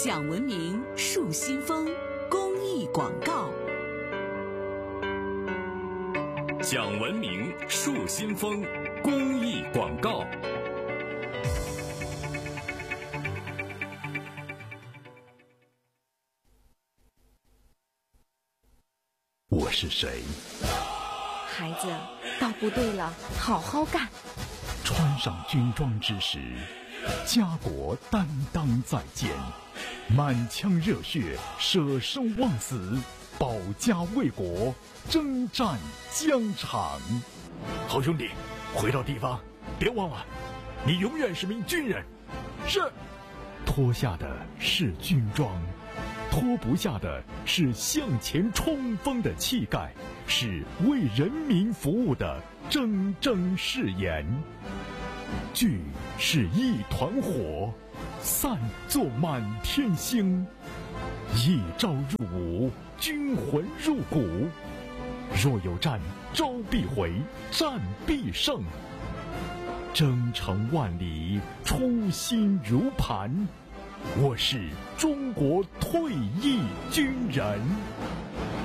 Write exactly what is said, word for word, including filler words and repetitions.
讲文明树新风公益广告。 讲文明树新风公益广告。 我是谁？ 孩子，到部队了，好好干。 穿上军装之时，家国担当在肩，满腔热血，舍生忘死，保家卫国，征战疆场。好兄弟，回到地方，别忘了，你永远是名军人。是。脱下的是军装，脱不下的是向前冲锋的气概，是为人民服务的铮铮誓言。聚是一团火，散作满天星。一朝入伍，军魂入骨。若有战，招必回，战必胜。征程万里，初心如磐。我是中国退役军人。